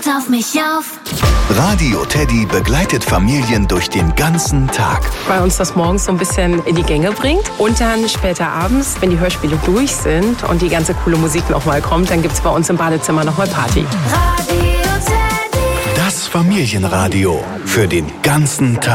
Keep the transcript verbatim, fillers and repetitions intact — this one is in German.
Passt auf mich auf. Radio Teddy begleitet Familien durch den ganzen Tag. Weil uns das morgens so ein bisschen in die Gänge bringt. Und dann später abends, wenn die Hörspiele durch sind und die ganze coole Musik nochmal kommt, dann gibt's bei uns im Badezimmer nochmal Party. Radio Teddy. Das Familienradio für den ganzen Tag.